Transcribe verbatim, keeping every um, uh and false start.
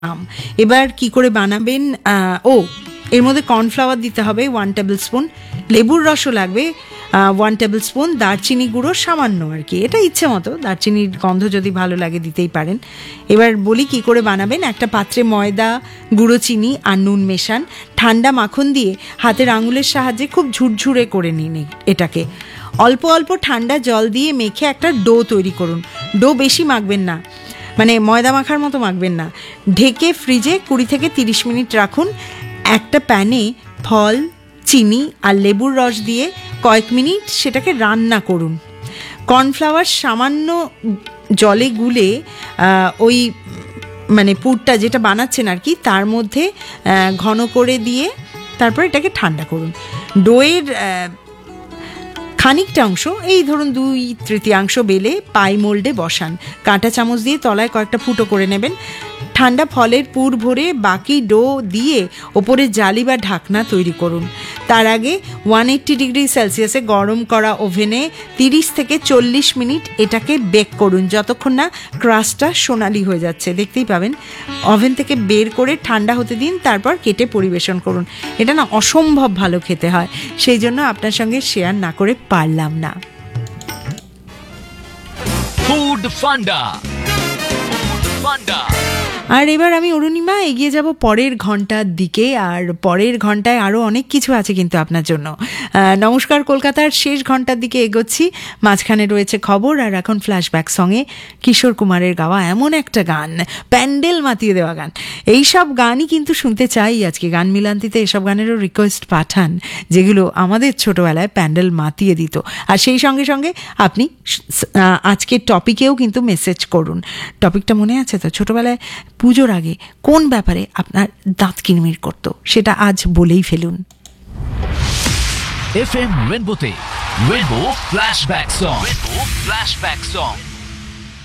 আম এবার কি করে বানাবেন? ও এর মধ্যে কর্নফ্লাওয়ার দিতে হবে ওয়ান টেবিল স্পুন, লেবুর রসও লাগবে ওয়ান টেবিল স্পুন, দারচিনি গুঁড়ো সামান্য আর কি, এটা ইচ্ছে মতো, দারচিনির গন্ধ যদি ভালো লাগে দিতেই পারেন। এবার বলি কি করে বানাবেন। একটা পাত্রে ময়দা, গুঁড়ো চিনি আর নুন মেশান, ঠান্ডা মাখন দিয়ে হাতের আঙুলের সাহায্যে খুব ঝুরঝুরে করে নিন এটাকে। অল্প অল্প ঠান্ডা জল দিয়ে মেখে একটা ডো তৈরি করুন। ডো বেশি মাখবেন না, মানে ময়দা মাখার মতো মাখবেন না। ঢেকে ফ্রিজে কুড়ি থেকে তিরিশ মিনিট রাখুন। একটা প্যানে ফল, চিনি আর লেবুর রস দিয়ে কয়েক মিনিট সেটাকে রান্না করুন। কর্নফ্লাওয়ার সামান্য জলে গুলে ওই মানে পুরটা যেটা বানাচ্ছেন আর কি তার মধ্যে ঘন করে দিয়ে তারপর এটাকে ঠান্ডা করুন। ডোয়ের খানিকটা অংশ, এই ধরুন দুই তৃতীয়াংশ বেলে পাই মোল্ডে বসান। কাঁটা চামচ দিয়ে তলায় কয়েকটা ফুটো করে নেবেন। ঠান্ডা ফলের পুর ভরে বাকি ডো দিয়ে ওপরে জালি বা ঢাকনা তৈরি করুন। তার আগে ওয়ান এইট্টি ডিগ্রি সেলসিয়াসে গরম করা ওভেনে তিরিশ থেকে চল্লিশ মিনিট এটাকে বেক করুন, যতক্ষণ না ক্রাস্টটা সোনালি হয়ে যাচ্ছে। দেখতেই পাবেন। ওভেন থেকে বের করে ঠান্ডা হতে দিন, তারপর কেটে পরিবেশন করুন। এটা না অসম্ভব ভালো খেতে হয়, সেই জন্য আপনার সঙ্গে শেয়ার না করে পারলাম না। ফুড ফান্ডা। আর এবার আমি অরুণিমা এগিয়ে যাব পরের ঘন্টার দিকে, আর পরের ঘন্টায় আরও অনেক কিছু আছে কিন্তু আপনার জন্য। নমস্কার কলকাতার শেষ ঘন্টার দিকে এগোচ্ছি। মাঝখানে রয়েছে খবর, আর এখন ফ্ল্যাশব্যাক সঙ্গে কিশোর কুমারের গাওয়া এমন একটা গান, প্যান্ডেল মাতিয়ে দেওয়া গান। এইসব গানই কিন্তু শুনতে চাই আজকে। গান মিলান্তিতে এসব গানেরও রিকোয়েস্ট পাঠান যেগুলো আমাদের ছোটোবেলায় প্যান্ডেল মাতিয়ে দিত। আর সেই সঙ্গে সঙ্গে আপনি আজকের টপিকেও কিন্তু মেসেজ করুন। টপিকটা মনে আছে তো? ছোটোবেলায় পুজোর আগে কোন ব্যাপারে আপনার দাঁত কিরমির করতো, সেটা আজ বলেই ফেলুন। FM রেনবোতে rainbow flashback song. Rainbow flashback song.